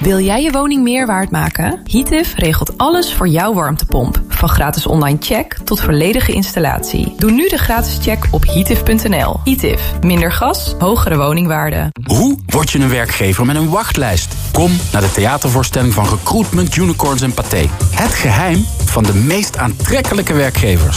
Wil jij je woning meer waard maken? Heative regelt alles voor jouw warmtepomp. Van gratis online check tot volledige installatie. Doe nu de gratis check op heative.nl. Heative. Minder gas, hogere woningwaarde. Hoe word je een werkgever met een wachtlijst? Kom naar de theatervoorstelling van Recruitment, Unicorns en Pathé. Het geheim van de meest aantrekkelijke werkgevers.